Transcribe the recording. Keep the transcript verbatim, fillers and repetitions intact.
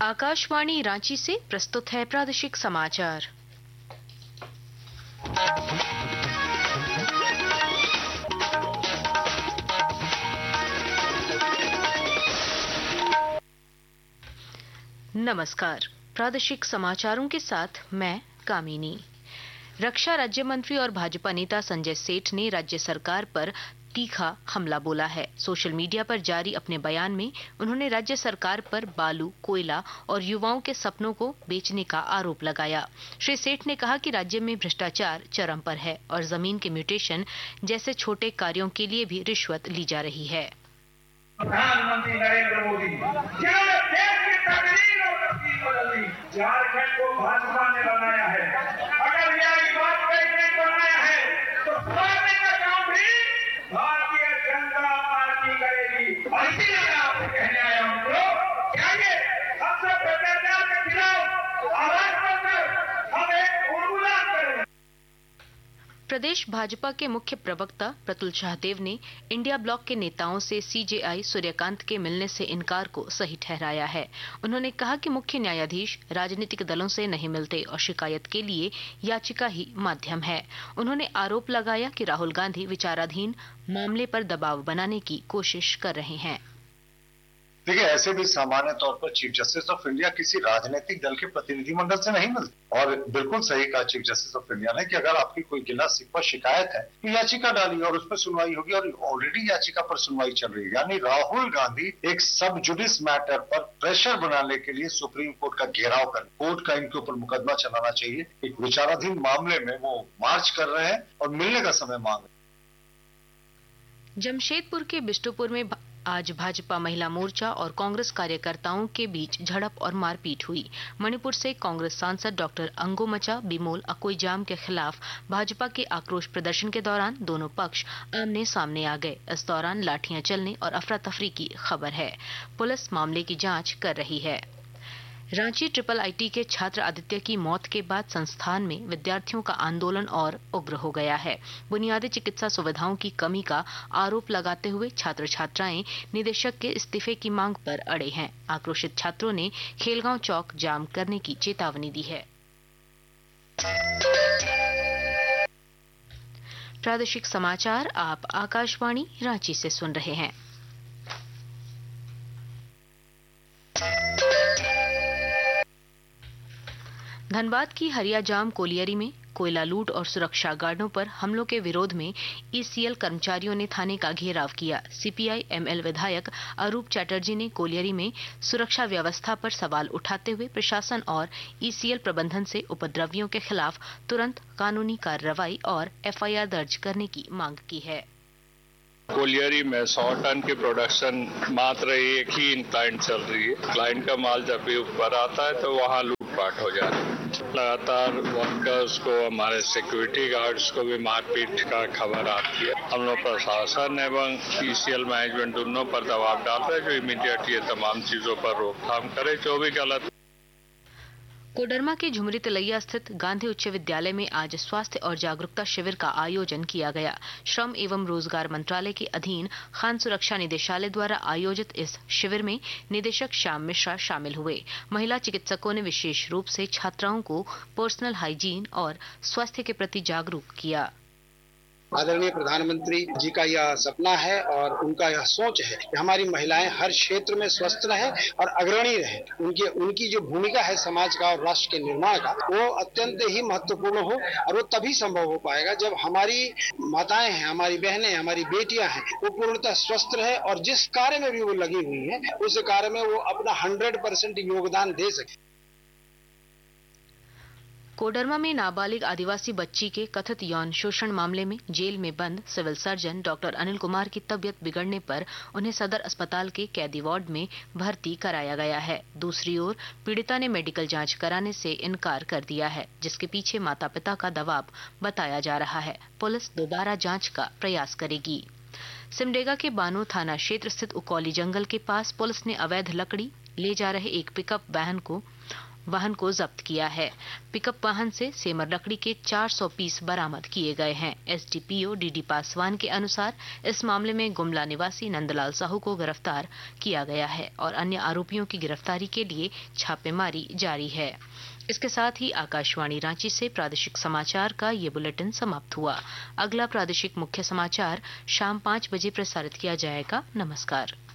आकाशवाणी रांची से प्रस्तुत है प्रादेशिक समाचार। नमस्कार, प्रादेशिक समाचारों के साथ मैं कामिनी। रक्षा राज्य मंत्री और भाजपा नेता संजय सेठ ने राज्य सरकार पर तीखा हमला बोला है। सोशल मीडिया पर जारी अपने बयान में उन्होंने राज्य सरकार पर बालू, कोयला और युवाओं के सपनों को बेचने का आरोप लगाया। श्री सेठ ने कहा कि राज्य में भ्रष्टाचार चरम पर है और जमीन के म्यूटेशन जैसे छोटे कार्यों के लिए भी रिश्वत ली जा रही है। प्रधानमंत्री नरेंद्र मोदी जिन्होंने देश की तकदीर और तस्वीर बदल दी, झारखंड को भाजपा ने बनाया है। अगर यह वाजपेयी ने बनाया है तो सुधारने का काम भी भारतीय जनता पार्टी करेगी। और इसीलिए मैं आपसे कहने आया हूँ तो क्या ये सबसे भ्रष्टाचार के खिलाफ आवाज बनकर हम एक उन्मूलन करें। प्रदेश भाजपा के मुख्य प्रवक्ता प्रतुल शाहदेव ने इंडिया ब्लॉक के नेताओं से सीजेआई सूर्यकांत के मिलने से इनकार को सही ठहराया है। उन्होंने कहा कि मुख्य न्यायाधीश राजनीतिक दलों से नहीं मिलते और शिकायत के लिए याचिका ही माध्यम है। उन्होंने आरोप लगाया कि राहुल गांधी विचाराधीन मामले पर दबाव बनाने की कोशिश कर रहे हैं। देखिए, ऐसे भी सामान्य तौर पर चीफ जस्टिस ऑफ इंडिया किसी राजनीतिक दल के प्रतिनिधिमंडल से नहीं मिलते। और बिल्कुल सही कहा चीफ जस्टिस ऑफ इंडिया ने कि अगर आपकी कोई गिला शिकवा शिकायत है तो याचिका डालिए और उस पर सुनवाई होगी। और ऑलरेडी याचिका पर सुनवाई चल रही है, यानी राहुल गांधी एक सब जुडिस मैटर पर प्रेशर बनाने के लिए सुप्रीम कोर्ट का घेराव कर कोर्ट का इनके ऊपर मुकदमा चलाना चाहिए। एक विचाराधीन मामले में वो मार्च कर रहे हैं और मिलने का समय मांग रहे हैं। जमशेदपुर के बिष्टुपुर में आज भाजपा महिला मोर्चा और कांग्रेस कार्यकर्ताओं के बीच झड़प और मारपीट हुई। मणिपुर से कांग्रेस सांसद डॉक्टर अंगोमचा बिमोल अकोईजाम के खिलाफ भाजपा के आक्रोश प्रदर्शन के दौरान दोनों पक्ष आमने सामने आ गए। इस दौरान लाठियां चलने और अफरा तफरी की खबर है। पुलिस मामले की जांच कर रही है। रांची ट्रिपल आईटी के छात्र आदित्य की मौत के बाद संस्थान में विद्यार्थियों का आंदोलन और उग्र हो गया है। बुनियादी चिकित्सा सुविधाओं की कमी का आरोप लगाते हुए छात्र छात्राएं निदेशक के इस्तीफे की मांग पर अड़े हैं। आक्रोशित छात्रों ने खेलगांव चौक जाम करने की चेतावनी दी है। प्रादेशिक समाचार आप आकाशवाणी रांची से सुन रहे हैं। धनबाद की हरियाजाम कोलियरी में कोयला लूट और सुरक्षा गार्डों पर हमलों के विरोध में ईसीएल कर्मचारियों ने थाने का घेराव किया। सीपीआई एमएल विधायक अरूप चैटर्जी ने कोलियरी में सुरक्षा व्यवस्था पर सवाल उठाते हुए प्रशासन और ईसीएल प्रबंधन से उपद्रवियों के खिलाफ तुरंत कानूनी कार्रवाई और एफआईआर दर्ज करने की मांग की है। कोलियरी में सौ टन की प्रोडक्शन मात्र एक ही इंक्लाइंट चल रही है। क्लाइंट का माल जब भी ऊपर आता है तो वहाँ लूटपाट हो जाती है। लगातार वर्कर्स को, हमारे सिक्योरिटी गार्ड्स को भी मारपीट का खबर आती है। हम लोग प्रशासन एवं ईसीएल मैनेजमेंट दोनों पर दबाव डालते हैं जो इमीडिएट ये तमाम चीजों पर रोकथाम करे जो भी गलत। कोडरमा के झुमरी तलैया स्थित गांधी उच्च विद्यालय में आज स्वास्थ्य और जागरूकता शिविर का आयोजन किया गया। श्रम एवं रोजगार मंत्रालय के अधीन खान सुरक्षा निदेशालय द्वारा आयोजित इस शिविर में निदेशक श्याम मिश्रा शामिल हुए। महिला चिकित्सकों ने विशेष रूप से छात्राओं को पर्सनल हाइजीन और स्वास्थ्य के प्रति जागरूक किया। आदरणीय प्रधानमंत्री जी का यह सपना है और उनका यह सोच है कि हमारी महिलाएं हर क्षेत्र में स्वस्थ रहे और अग्रणी रहे। उनके उनकी जो भूमिका है समाज का और राष्ट्र के निर्माण का, वो अत्यंत ही महत्वपूर्ण हो और वो तभी संभव हो पाएगा जब हमारी माताएं हैं, हमारी बहनें, हमारी बेटियां हैं, वो पूर्णतः स्वस्थ रहे और जिस कार्य में भी वो लगी हुई है उस कार्य में वो अपना हंड्रेड परसेंट योगदान दे सके। कोडरमा में नाबालिग आदिवासी बच्ची के कथित यौन शोषण मामले में जेल में बंद civil surgeon doctor Anil Kumar की तबीयत बिगड़ने पर उन्हें सदर अस्पताल के कैदी वार्ड में भर्ती कराया गया है। दूसरी ओर पीड़िता ने मेडिकल जांच कराने से इनकार कर दिया है, जिसके पीछे माता पिता का दबाव बताया जा रहा है। पुलिस दोबारा जांच का प्रयास करेगी। सिमडेगा के बानो थाना क्षेत्र स्थित उकौली जंगल के पास पुलिस ने अवैध लकड़ी ले जा रहे एक पिकअप वैन को वाहन को जब्त किया है। पिकअप वाहन से सेमर लकड़ी के चार सौ पीस बरामद किए गए हैं। एसडीपीओ डीडी पासवान के अनुसार इस मामले में गुमला निवासी नंदलाल साहू को गिरफ्तार किया गया है और अन्य आरोपियों की गिरफ्तारी के लिए छापेमारी जारी है। इसके साथ ही आकाशवाणी रांची से प्रादेशिक समाचार का ये बुलेटिन समाप्त हुआ। अगला प्रादेशिक मुख्य समाचार शाम पाँच बजे प्रसारित किया जाएगा। नमस्कार।